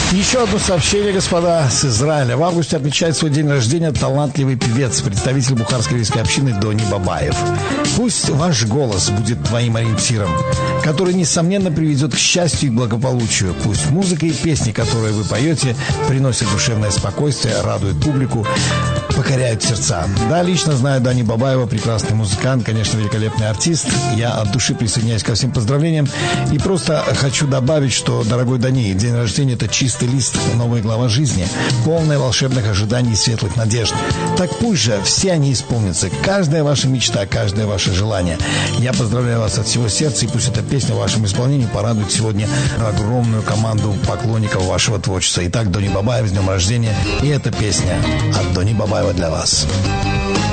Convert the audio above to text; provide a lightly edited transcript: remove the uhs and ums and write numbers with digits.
Еще одно сообщение, господа, с Израиля. В августе отмечает свой день рождения талантливый певец, представитель бухарской еврейской общины Дони Бабаев. Пусть ваш голос будет твоим ориентиром, который, несомненно, приведет к счастью и благополучию. Пусть музыка и песни, которые вы поете, приносят душевное спокойствие, радуют публику, покоряют сердца. Да, лично знаю Дани Бабаева, прекрасный музыкант, конечно, великолепный артист. Я от души присоединяюсь ко всем поздравлениям. И просто хочу добавить, что, дорогой Дани, день рождения – это чистый лист, новая глава жизни, полная волшебных ожиданий и светлых надежд. Так пусть же все они исполнятся. Каждая ваша мечта, каждое ваше желание. Я поздравляю вас от всего сердца, и пусть эта песня в вашем исполнении порадует сегодня огромную команду поклонников вашего творчества. Итак, Дони Бабаев, с днем рождения. И эта песня от Дони Бабаева для вас.